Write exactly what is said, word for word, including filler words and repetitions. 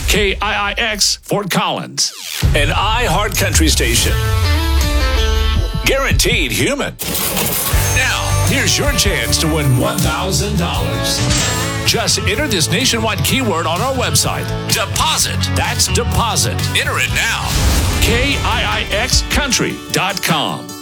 K I I X Fort Collins. An iHeart Country station. Guaranteed human. Now, here's your chance to win one thousand dollars. Just enter this nationwide keyword on our website. Deposit. That's deposit. Enter it now. K I I X country dot com.